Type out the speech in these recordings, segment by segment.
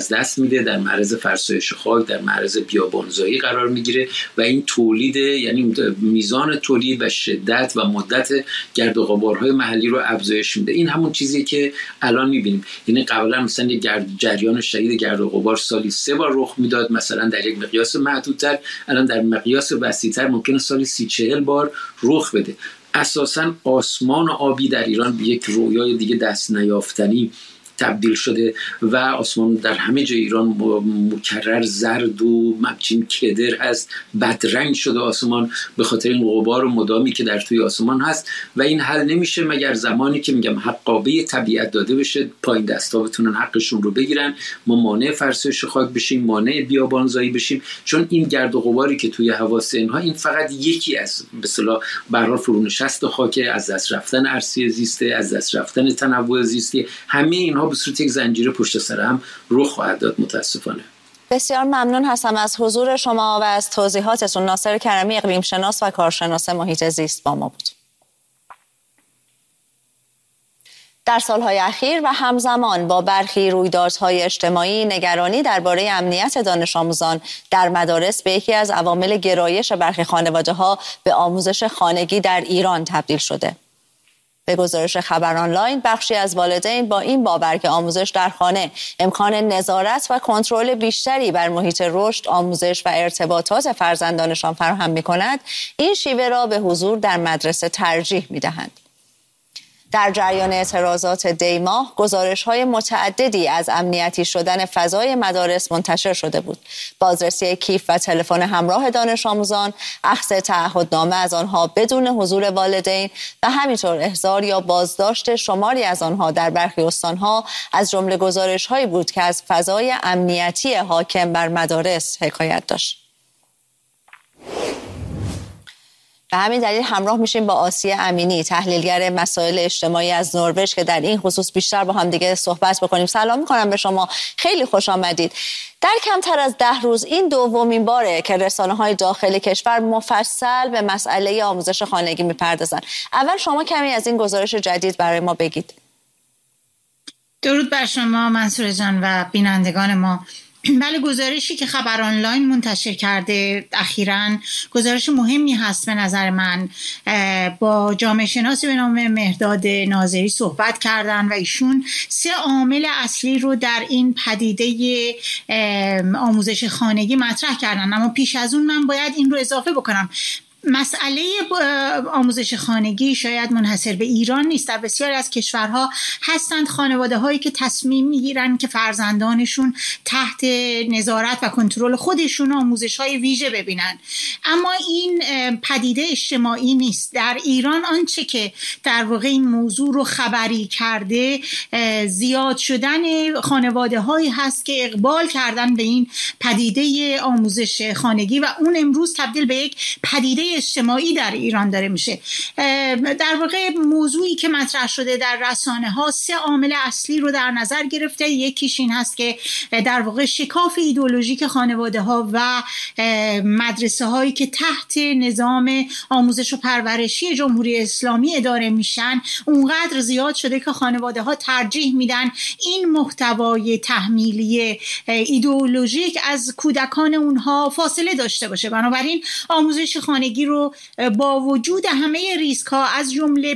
از دست میده، در معرض فرسایش خاک، در معرض بیابانزایی قرار میگیره و این تولید، یعنی میزان تولید و شدت و مدت گرد و غبارهای محلی رو افزایش میده. این همون چیزی که الان میبینیم. یعنی قبلا مثلا یک جریان شدید گرد و غبار سالی 3 بار رخ میداد، مثلا در یک مقیاس محدودتر، الان در مقیاس وسیع‌تر ممکنه سالی 30-40 بار رخ بده. اساساً آسمان آبی در ایران به یک رویای دیگه دست نیافتنی تبدیل شده و آسمان در همه جای ایران مکرر زرد و همچین کدر هست، بدرنگ شده آسمان به خاطر این غبار مدامی که در توی آسمان هست و این حل نمیشه مگر زمانی که میگم حقابه طبیعت داده بشه، پایین دستا بتونن حقشون رو بگیرن، ما مانع فرسایش خاک بشیم، مانع بیابانزایی بشیم. چون این گرد و غباری که توی حواس اینها، این فقط یکی از به اصطلاح برای فرونشست خاک، از دست رفتن ارضی زیسته، از دست رفتن تنوع زیستی، همه اینها به صورت یک زنجیره پشت سر هم رخ خواهد داد متاسفانه. بسیار ممنون هستم از حضور شما و از توضیحاتتون. ناصر کرمی، اقلیم شناس و کارشناس محیط زیست با ما بود. در سالهای اخیر و همزمان با برخی رویدادهای اجتماعی، نگرانی درباره امنیت دانش آموزان در مدارس به یکی از عوامل گرایش برخی خانواده‌ها به آموزش خانگی در ایران تبدیل شده. به گزارش خبر آنلاین، بخشی از والدین با این باور که آموزش در خانه امکان نظارت و کنترل بیشتری بر محیط رشد، آموزش و ارتباطات فرزندانشان فراهم می‌کند، این شیوه را به حضور در مدرسه ترجیح می‌دهند. در جریان اعتراضات دی‌ماه، گزارش‌های متعددی از امنیتی شدن فضای مدارس منتشر شده بود. بازرسی کیف و تلفن همراه دانش آموزان، اخذ تعهدنامه از آنها بدون حضور والدین و همینطور احضار یا بازداشت شماری از آنها در برخی استان‌ها از جمله گزارش‌هایی بود که از فضای امنیتی حاکم بر مدارس حکایت داشت. به همین دلیل همراه میشیم با آسیه امینی، تحلیلگر مسائل اجتماعی از نروژ، که در این خصوص بیشتر با هم دیگه صحبت بکنیم. سلام میکنم به شما، خیلی خوش آمدید. در کمتر از 10 روز این دومین باره که رسانه‌های داخل کشور مفصل به مسئله آموزش خانگی میپردازن. اول شما کمی از این گزارش جدید برای ما بگید. درود بر شما منصور جان و بینندگان ما. بله، گزارشی که خبر آنلاین منتشر کرده اخیراً گزارش مهمی هست به نظر من. با جامعه شناسی به نام مهرداد ناظری صحبت کردن و ایشون 3 عامل اصلی رو در این پدیده آموزش خانگی مطرح کردن. اما پیش از اون من باید این رو اضافه بکنم. مسئله آموزش خانگی شاید منحصر به ایران نیست. در بسیاری از کشورها هستند خانواده هایی که تصمیم میگیرن که فرزندانشون تحت نظارت و کنترل خودشون آموزش های ویژه ببینن. اما این پدیده اجتماعی نیست. در ایران آنچه که در واقع این موضوع رو خبری کرده، زیاد شدن خانواده هایی هست که اقبال کردن به این پدیده آموزش خانگی و اون امروز تبدیل به یک پدیده اجتماعی در ایران داره میشه. در واقع موضوعی که مطرح شده در رسانه ها 3 عامل اصلی رو در نظر گرفته. یکیش این هست که در واقع شکاف ایدئولوژیک خانواده ها و مدرسه هایی که تحت نظام آموزش و پرورشی جمهوری اسلامی اداره میشن اونقدر زیاد شده که خانواده ها ترجیح میدن این محتوای تحمیلی ایدئولوژیک از کودکان اونها فاصله داشته باشه. بنابراین آموزش خانگی رو با وجود همه ریسک ها از جمله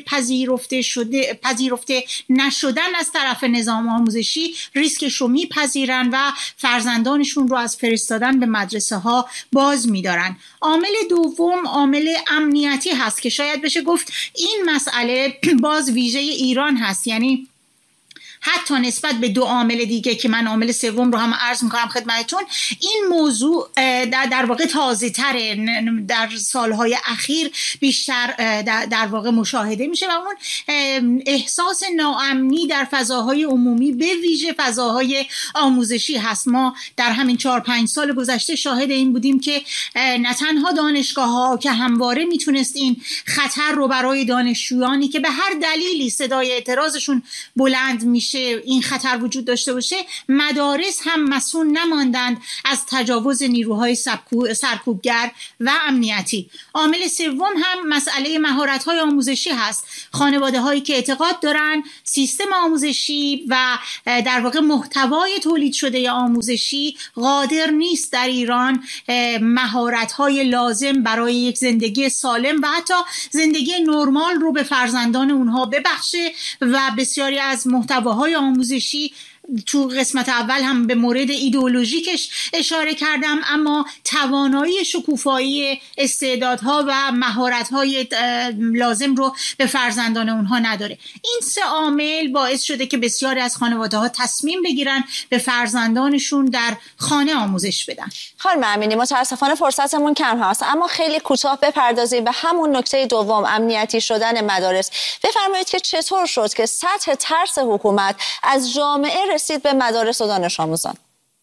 پذیرفته نشدن از طرف نظام آموزشی، ریسکش رو میپذیرن و فرزندانشون رو از فرستادن به مدرسه ها باز میدارن. عامل دوم عامل امنیتی هست که شاید بشه گفت این مسئله باز ویژه ایران هست. یعنی حتی نسبت به 2 عامل دیگه که من عامل سوم رو هم عرض میکنم خدمتتون، این موضوع در واقع تازه تره، در سالهای اخیر بیشتر در واقع مشاهده میشه و اون احساس ناامنی در فضاهای عمومی به ویژه فضاهای آموزشی هست. ما در همین 4-5 سال گذشته شاهد این بودیم که نه تنها دانشگاه ها که همواره میتونست این خطر رو برای دانشجویانی که به هر دلیلی صدای اعتراضشون بلند میشه باشه، این خطر وجود داشته باشه، مدارس هم مسئول نماندند از تجاوز نیروهای سرکوبگر و امنیتی. عامل سوم هم مسئله مهارت‌های آموزشی هست. خانواده‌هایی که اعتقاد دارن سیستم آموزشی و در واقع محتوای تولید شده آموزشی قادر نیست در ایران مهارت‌های لازم برای یک زندگی سالم و حتی زندگی نرمال رو به فرزندان اونها ببخشه و بسیاری از محتواهای آموزشی، تو قسمت اول هم به مورد ایدئولوژیکش اشاره کردم، اما توانایی شکوفایی استعدادها و مهارت‌های لازم رو به فرزندان اونها نداره. این سه عامل باعث شده که بسیاری از خانواده‌ها تصمیم بگیرن به فرزندانشون در خانه آموزش بدن. خانم امینی، متاسفانه فرصتمون کم هست، اما خیلی کوتاه بپردازیم به همون نکته دوم، امنیتی شدن مدارس. بفرمایید که چطور شد که سطح ترس حکومت از جامعه رسید به مدارس و دانش آموزان؟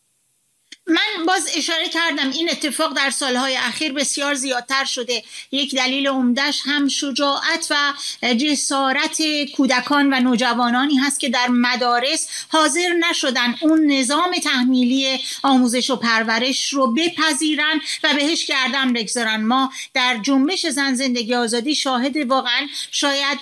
من باز اشاره کردم این اتفاق در سالهای اخیر بسیار زیادتر شده. یک دلیل عمده‌اش هم شجاعت و جسارت کودکان و نوجوانانی هست که در مدارس حاضر نشدن اون نظام تحمیلی آموزش و پرورش رو بپذیرن و بهش گردن بگذارن. ما در جنبش زن زندگی آزادی شاهد واقعا شاید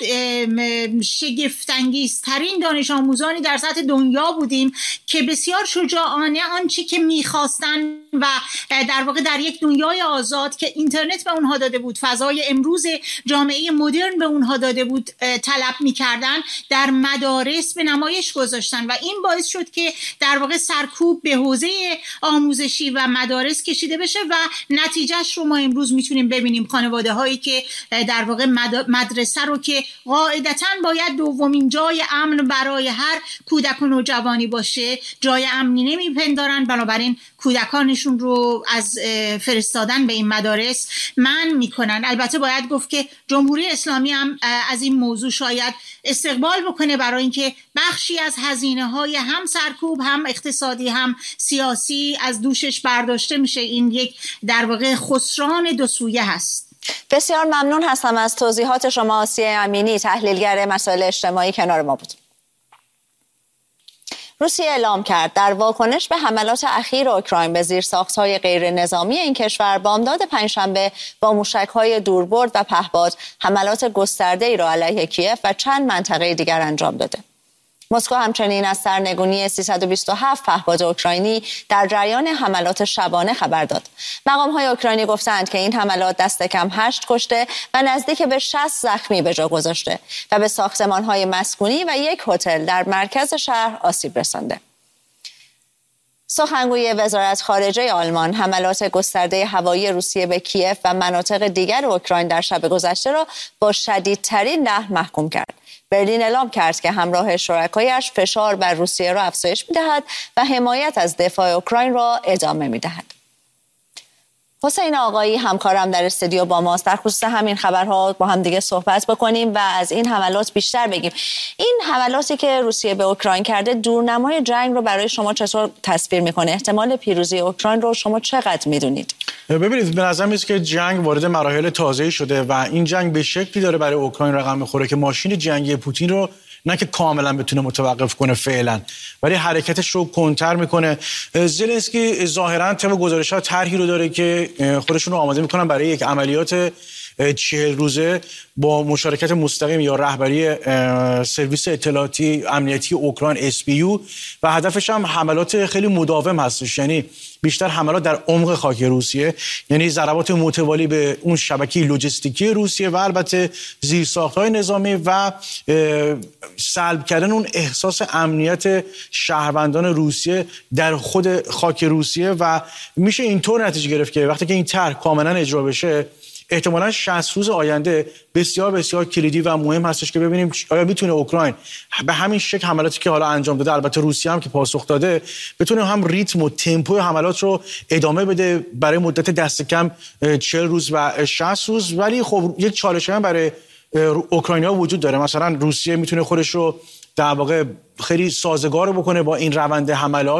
شگفت‌انگیزترین دانش آموزانی در سطح دنیا بودیم که بسیار شجاعانه آنچه که میخواستن و در واقع در یک دنیای آزاد که اینترنت به اونها داده بود، فضای امروز جامعه مدرن به اونها داده بود، طلب میکردن، در مدارس به نمایش گذاشتن و این باعث شد که در واقع سرکوب به حوزه آموزشی و مدارس کشیده بشه و نتیجهش رو ما امروز میتونیم ببینیم. خانواده هایی که در واقع مدرسه رو که قاعدتاً باید دومین جای امن برای هر کودک و نوجوانی باشه، جای امنی نمیپندارن، بنابراین کودکانشون رو از فرستادن به این مدارس منع میکنن. البته باید گفت که جمهوری اسلامی هم از این موضوع شاید استقبال بکنه، برای اینکه بخشی از هزینه‌های هم سرکوب، هم اقتصادی، هم سیاسی از دوشش برداشته میشه. این یک در واقع خسران دو سویه هست. بسیار ممنون هستم از توضیحات شما. آسیه امینی، تحلیلگر مسائل اجتماعی، کنار ما بود. روسیه اعلام کرد در واکنش به حملات اخیر اوکراین به زیرساخت‌های غیر نظامی این کشور بامداد پنجشنبه با موشک‌های دوربرد و پهپاد حملات گسترده‌ای را علیه کیف و چند منطقه دیگر انجام داده. مسکو همچنین از سرنگونی 327 پهپاد اوکراینی در جریان حملات شبانه خبر داد. مقام‌های اوکراینی گفتند که این حملات دست کم 8 کشته و نزدیک به 60 زخمی به جا گذاشته و به ساختمان‌های مسکونی و یک هتل در مرکز شهر آسیب رسانده. سخنگوی وزارت خارجه آلمان حملات گسترده هوایی روسیه به کیف و مناطق دیگر اوکراین در شب گذشته را با شدیدترین نحو محکوم کرد. برلین اعلام کرد که همراه شرکایش فشار بر روسیه را افزایش می‌دهد و حمایت از دفاع اوکراین را ادامه می‌دهد. حسین آقایی همکارم در استودیو با ماست. در خصوص همین خبرها با هم دیگه صحبت بکنیم و از این حملات بیشتر بگیم. این حملاتی که روسیه به اوکراین کرده دورنمای جنگ رو برای شما چطور تصویر میکنه؟ احتمال پیروزی اوکراین رو شما چقدر میدونید؟ ببینید، به نظر میاد که جنگ وارد مراحل تازه‌ای شده و این جنگ به شکلی داره برای اوکراین رقم میخوره که ماشین جنگی پوتین رو نه که کاملا بتونه متوقف کنه فعلا، ولی حرکتش رو کنتر میکنه. زلنسکی ظاهرا طبق گزارش‌ها طرحی رو داره که خودشون رو آماده میکنن برای یک عملیات 40 روزه با مشارکت مستقیم یا رهبری سرویس اطلاعاتی امنیتی اوکراین SBU و هدفش هم حملات خیلی مداوم هستش، یعنی بیشتر حملات در عمق خاک روسیه، یعنی ضربات متوالی به اون شبکه لوجستیکی روسیه و البته زیرساخت‌های نظامی و سلب کردن اون احساس امنیت شهروندان روسیه در خود خاک روسیه. و میشه اینطور نتیجه گرفت که وقتی که این طرح کاملا اجرا بشه احتمالاً 60 روز آینده بسیار بسیار کلیدی و مهم هستش که ببینیم آیا میتونه اوکراین به همین شکل حملاتی که حالا انجام داده، البته روسیه هم که پاسخ داده، بتونه هم ریتم و تمپوی حملات رو ادامه بده برای مدت دست کم 40 روز و 60 روز. ولی خب یک چالش هم برای اوکراینیا وجود داره. مثلا روسیه میتونه خودش رو در واقع خیلی سازگار بکنه با این روند حملات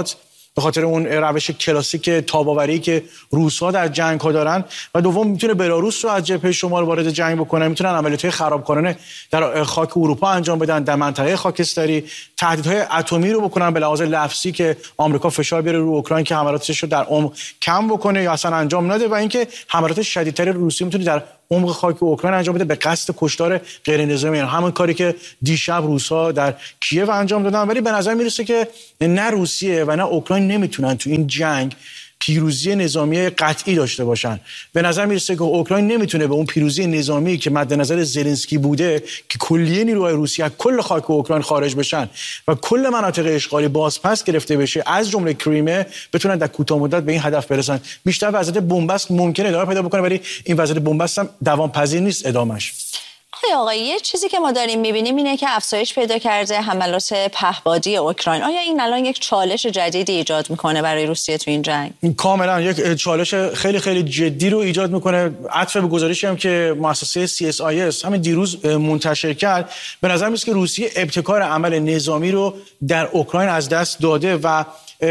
به خاطر اون روش کلاسیک تاباوری که روس‌ها در جنگ‌ها دارن، و دوم میتونه بلاروس رو از جبهه شمال وارد جنگ بکنه، میتونن عملیات‌های خرابکارانه در خاک اروپا انجام بدن، در منطقه خاکستری تهدیدهای اتمی رو بکنن به لحاظ لفظی که آمریکا فشار بیاره رو اوکراین که حملاتش رو در عمق کم بکنه یا اصلا انجام نده، و اینکه حملات شدیدتر روسیه میتونه در عمق خاک اوکراین انجام بده به قصد کشتار غیر نظامی، یعنی همون کاری که دیشب روس‌ها در کیف انجام دادن. ولی به نظر میرسه که نه روسیه و نه اوکراین نمیتونن تو این جنگ پیروزی نظامی قطعی داشته باشن. به نظر میرسه که اوکراین نمیتونه به اون پیروزی نظامی که مد نظر زلنسکی بوده که کلیه نیروهای روسیه از کل خاک اوکراین خارج بشن و کل مناطق اشغالی بازپس گرفته بشه از جمله کریمه، بتونن در کوتاه مدت به این هدف برسن. بیشتر وضعیت بنبست ممکنه ادامه پیدا بکنه، ولی این وضعیت بنبست هم دوامپذیر نیست ادامش. آقای یه چیزی که ما داریم میبینیم اینه که افزایش پیدا کرده حملات پهپادی اوکراین. آیا این الان یک چالش جدیدی ایجاد میکنه برای روسیه تو این جنگ؟ کاملا یک چالش خیلی خیلی جدی رو ایجاد میکنه. عطف به گزارشی هم که مؤسسه CSIS همین دیروز منتشر کرد، به نظر میاد که روسیه ابتکار عمل نظامی رو در اوکراین از دست داده و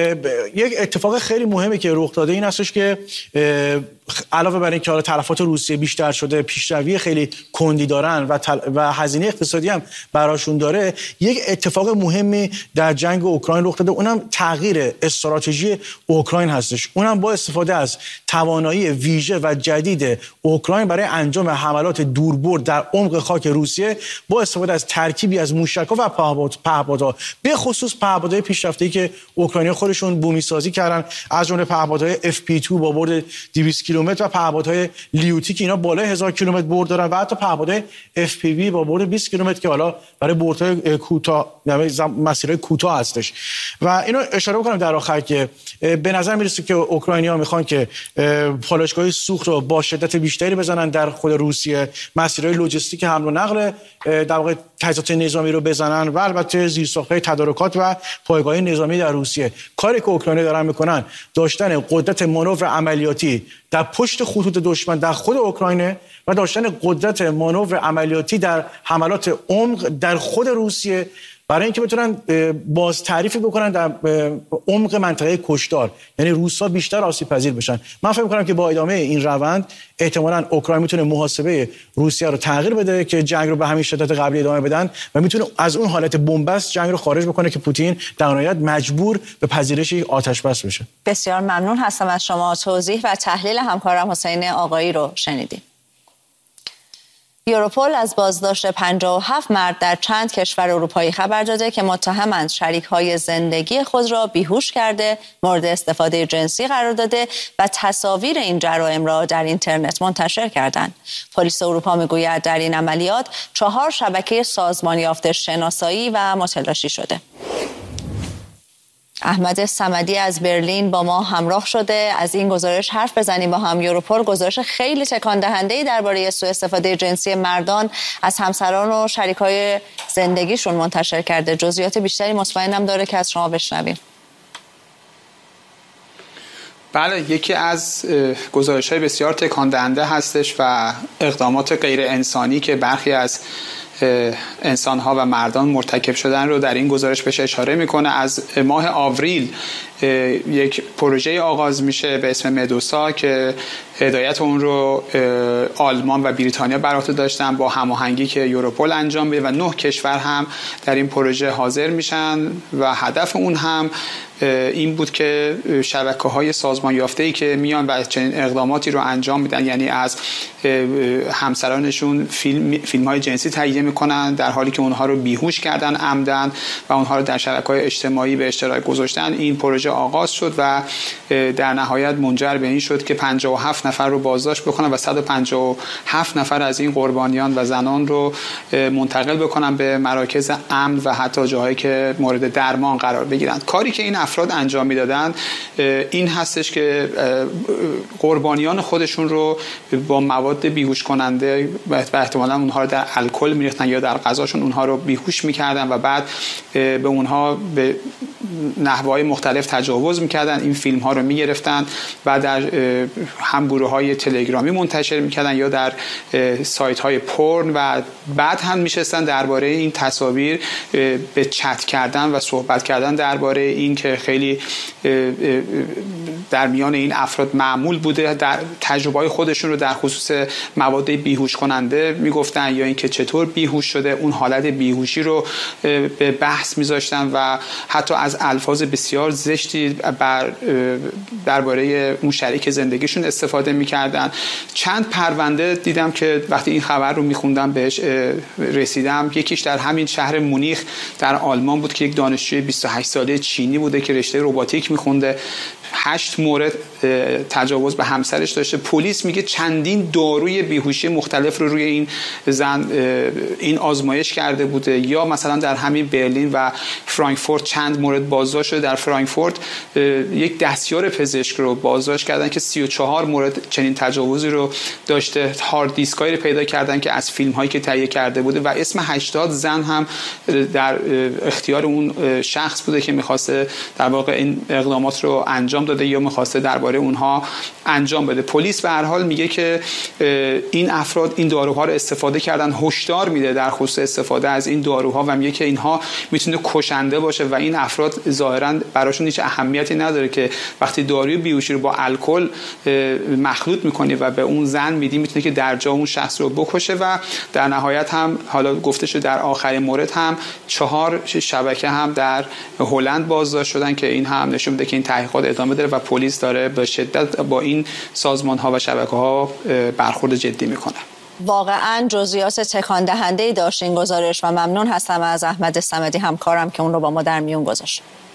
یک اتفاق خیلی مهمی که رخ داده این هستش که علاوه بر اینکه تلفات روسیه بیشتر شده، پیشروی خیلی کندی دارن و هزینه اقتصادی هم براشون داره، یک اتفاق مهمی در جنگ اوکراین رخ داده، اونم تغییر استراتژی اوکراین هستش. اونم با استفاده از توانایی ویژه و جدید اوکراین برای انجام حملات دوربرد در عمق خاک روسیه با استفاده از ترکیبی از موشک‌ها و پهپادها، به خصوص پهپادهای پیشرفته‌ای که اوکراینی‌ها خودشون بومی سازی کردن، از جمله پهپادهای FP2 با برد 200 کیلومتر و پهپادهای لیوتی که اینا بالای 1000 کیلومتر برد دارن، و حتی پهپادهای FPV با برد 20 کیلومتر که حالا برای بردهای کوتاه، یعنی مسیرهای کوتاه هستش. و اینو اشاره بکنم در آخر که به نظر میرسه که اوکراینی‌ها میخوان که پالایشگاه سوخت رو با شدت بیشتری بزنن در خود روسیه، مسیرهای لوجستیک حمل و نقل در واقع تجهیزات نظامی رو بزنن و البته زیرساخت‌های تدارکات و پایگاه نظامی در روسیه. کاری که اوکراینی دارن میکنن داشتن قدرت مانور عملیاتی در پشت خطوط دشمن در خود اوکراینه و داشتن قدرت مانور عملیاتی در حملات عمق در خود روسیه، برای اینکه بتونن باز تعریفی بکنن در عمق منطقه کشتار، یعنی روس‌ها بیشتر آسیب پذیر بشن. من فکر می‌کنم که با ادامه این روند احتمالاً اوکراین میتونه محاسبه روسیه رو تغییر بده که جنگ رو به همین شدت قبلی ادامه بدن و میتونه از اون حالت بنبست جنگ رو خارج بکنه که پوتین در نهایت مجبور به پذیرش آتش بس بشه. بسیار ممنون هستم از شما. توضیح و تحلیل همکارم حسین آقایی رو شنیدیم. یوروپول از بازداشت 57 مرد در چند کشور اروپایی خبر داده که متهمند شریک‌های زندگی خود را بیهوش کرده، مورد استفاده جنسی قرار داده و تصاویر این جرائم را در اینترنت منتشر کردند. پلیس اروپا میگوید در این عملیات 4 شبکه سازمان یافته شناسایی و متلاشی شده. احمد صمدی از برلین با ما همراه شده. از این گزارش حرف بزنیم با هم. یوروپول گزارش خیلی تکان دهنده‌ای درباره سوء استفاده جنسی مردان از همسران و شریکای زندگیشون منتشر کرده. جزئیات بیشتری مطمئنم داره که از شما بشنویم. بله، یکی از گزارش‌های بسیار تکان دهنده هستش و اقدامات غیر انسانی که برخی از انسان‌ها و مردان مرتکب شدن رو در این گزارش بهش اشاره میکنه. از ماه آوریل یک پروژه آغاز میشه به اسم مدوسا که هدایت اون رو آلمان و بریتانیا بر عهده داشتن با هماهنگی که یوروپول انجام میده و 9 کشور هم در این پروژه حاضر میشن و هدف اون هم این بود که شبکه‌های سازمان یافته‌ای که میان و چنین اقداماتی رو انجام میدن، یعنی از همسرانشون فیلم‌های جنسی تهیه میکنن در حالی که اونها رو بیهوش کردن عمدن و اونها رو در شبکه‌های اجتماعی به اشتراک گذاشتن. این پروژه آغاز شد و در نهایت منجر به این شد که 57 نفر رو بازداشت بکنن و 157 نفر از این قربانیان و زنان رو منتقل بکنن به مراکز امن و حتی جاهایی که مورد درمان قرار بگیرن. کاری که این افراد انجام میدادن این هستش که قربانیان خودشون رو با مواد بیهوش کننده و احتمالاً اونها رو در الکل میریختن یا در غذاشون اونها رو بیهوش میکردن و بعد به اونها به نحوهای مختلف تجاوز میکردن، این فیلم ها رو میگرفتن و در هم گروه های تلگرامی منتشر میکردن یا در سایت های پورن و بعد هم میشستن درباره این تصاویر به چت کردن و صحبت کردن درباره این که خیلی در میان این افراد معمول بوده در تجربه های خودشون رو در خصوص مواد بیهوش کننده میگفتن یا اینکه چطور بیهوش شده، اون حالت بیهوشی رو به بحث میذاشتن و حتی از الفاظ بسیار زشتی درباره اون شریک زندگیشون استفاده میکردن. چند پرونده دیدم که وقتی این خبر رو میخوندم بهش رسیدم. یکیش در همین شهر مونیخ در آلمان بود که یک دانشجوی 28 ساله چینی بوده که رشته رباتیک میخونده، 8 مورد تجاوز به همسرش داشته. پلیس میگه چندین داروی بیهوشی مختلف رو روی این زن این آزمایش کرده بوده. یا مثلا در همین برلین و فرانکفورت چند مورد بازداشت شده. در فرانکفورت یک دستیار پزشک رو بازداشت کردن که 34 مورد چنین تجاوزی رو داشته. هارد دیسکایی رو پیدا کردن که از فیلم هایی که تهیه کرده بوده و اسم 80 زن هم در اختیار اون شخص بوده که می‌خواسته در واقع این اقدامات رو انجام داده یا می‌خواسته درباره اونها انجام بده. پلیس به هر حال میگه که این افراد این داروها رو استفاده کردن، هشدار میده در خصوص استفاده از این داروها و میگه که اینها میتونه کشنده باشه و این افراد ظاهراً براشون هیچ اهمیتی نداره که وقتی داروی بیهوشی رو با الکل مخلوط میکنی و به اون زن میدی میتونه که در جا اون شخص رو بکشه. و در نهایت هم حالا گفته شده در آخرین مورد هم 4 شبکه هم در هلند بازداشت شدن که این هم نشون میده که این تحقیقات ادامه داره و پلیس داره به شدت با این سازمان ها و شبکه ها برخورد جدی میکنه. واقعا جزئیات تکان دهنده‌ای داشت این گزارش و ممنون هستم از احمد صمدی همکارم که اون رو با ما در میون گذاشت.